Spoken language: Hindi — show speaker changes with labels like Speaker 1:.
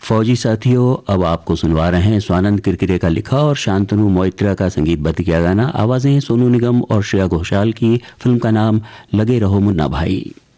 Speaker 1: फौजी साथियों, अब आपको सुनवा रहे हैं स्वानंद किरकिरे का लिखा और शांतनु मोइत्रा का संगीतबद्ध किया गाना। आवाजें सोनू निगम और श्रेया घोषाल की। फिल्म का नाम लगे रहो मुन्ना भाई।